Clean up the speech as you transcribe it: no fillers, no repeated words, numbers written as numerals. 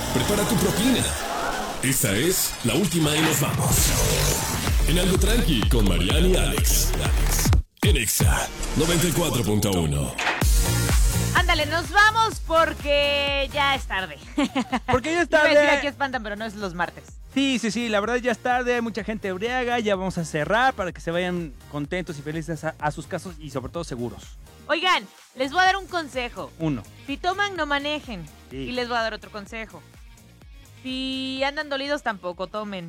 prepara tu propina. Esta es la última y nos vamos. En Algo Tranqui con Mariana y Alex. En Exa 94.1. Ándale, nos vamos porque ya es tarde. Porque ya es Iba a decir, tarde. aquí espantan, pero no es los martes. Sí, la verdad ya es tarde, hay mucha gente embriaga, ya vamos a cerrar para que se vayan contentos y felices a sus casos y sobre todo seguros. Oigan, les voy a dar un consejo. 1. Si toman, no manejen. Sí. Y les voy a dar otro consejo. Si andan dolidos, tampoco tomen.